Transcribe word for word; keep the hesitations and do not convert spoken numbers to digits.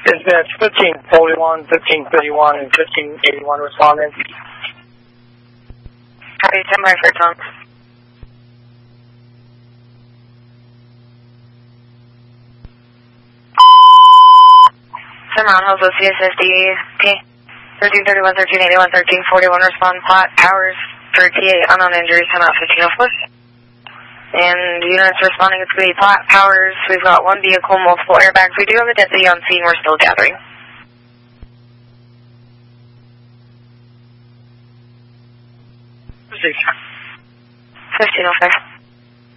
Dispatch fifteen forty-one, fifteen thirty-one, and fifteen eighty-one responding. Copy, ten by for Tom. Ten Round Hills, C S S D, P. thirteen thirty-one, thirteen eighty-one, thirteen forty-one, respond, plot, hours for T A, unknown injuries, ten out fifteen oh four. And units responding, it's going to be plot, powers, we've got one vehicle, multiple airbags. We do have a deputy on scene, we're still gathering. fifteen oh five.